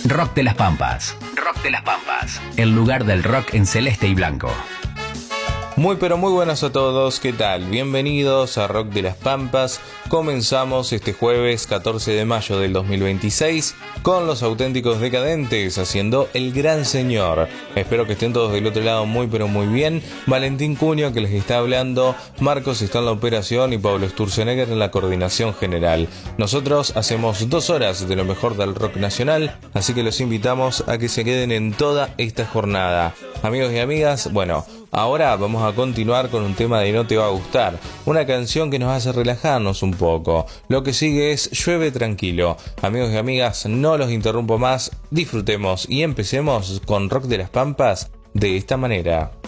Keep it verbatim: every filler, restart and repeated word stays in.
Rock de las Pampas. Rock de las Pampas. El lugar del rock en celeste y blanco. Muy pero muy buenas a todos, ¿qué tal? Bienvenidos a Rock de las Pampas. Comenzamos este jueves catorce de mayo del dos mil veintiséis con Los Auténticos Decadentes haciendo El Gran Señor. Espero que estén todos del otro lado muy pero muy bien. Valentín Cunio que les está hablando, Marcos está en la operación y Pablo Sturzenegger en la coordinación general. Nosotros hacemos dos horas de lo mejor del rock nacional, así que los invitamos a que se queden en toda esta jornada. Amigos y amigas, bueno, ahora vamos a continuar con un tema de No Te Va a Gustar, una canción que nos hace relajarnos un poco. Lo que sigue es Llueve Tranquilo. Amigos y amigas, no los interrumpo más, disfrutemos y empecemos con Rock de las Pampas de esta manera.